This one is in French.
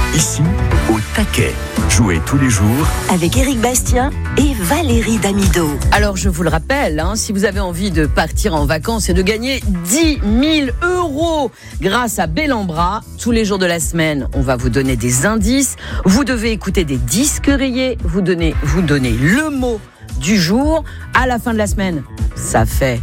Ici, au taquet. Jouez tous les jours avec Éric Bastien et Valérie Damido. Alors je vous le rappelle, si vous avez envie de partir en vacances et de gagner 10 000 € grâce à Bellambra, tous les jours de la semaine, on va vous donner des indices. Vous devez écouter des disques rayés, vous donner le mot du jour. À la fin de la semaine, ça fait